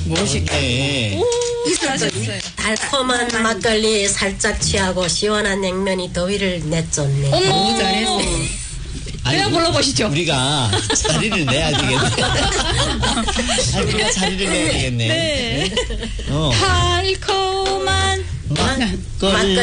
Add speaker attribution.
Speaker 1: 멋있게.
Speaker 2: 잘하셨어요.
Speaker 3: 달콤한 막걸리에 살짝 취하고 시원한 냉면이 더위를 내쫓네.
Speaker 2: 너무 잘했어. 그냥 불러보시죠.
Speaker 1: 우리가 자리를 내야 되겠네. 우리가 자리를 내야 되겠네.
Speaker 2: 네. 달콤한
Speaker 1: 막걸리.